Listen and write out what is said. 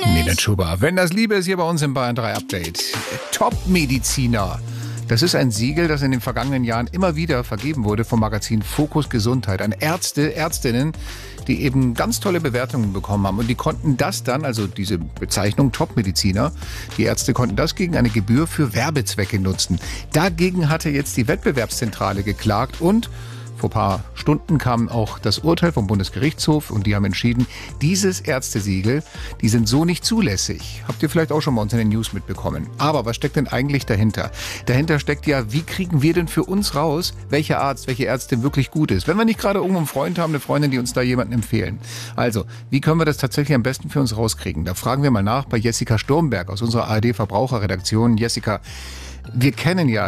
Nina Chuba. Wenn das Liebe ist, hier bei uns im Bayern 3 Update. Top-Mediziner. Das ist ein Siegel, das in den vergangenen Jahren immer wieder vergeben wurde vom Magazin Fokus Gesundheit an Ärzte, Ärztinnen, die eben ganz tolle Bewertungen bekommen haben. Und die konnten das dann, also diese Bezeichnung Top-Mediziner, die Ärzte konnten das gegen eine Gebühr für Werbezwecke nutzen. Dagegen hatte jetzt die Wettbewerbszentrale geklagt und vor ein paar Stunden kam auch das Urteil vom Bundesgerichtshof und die haben entschieden, dieses Ärztesiegel, die sind so nicht zulässig. Habt ihr vielleicht auch schon bei uns in den News mitbekommen. Aber was steckt denn eigentlich dahinter? Dahinter steckt ja, wie kriegen wir denn für uns raus, welcher Arzt, welche Ärztin wirklich gut ist? Wenn wir nicht gerade irgendwo einen Freund haben, eine Freundin, die uns da jemanden empfehlen. Also, wie können wir das tatsächlich am besten für uns rauskriegen? Da fragen wir mal nach bei Jessica Sturmberg aus unserer ARD Verbraucherredaktion. Jessica, wir kennen ja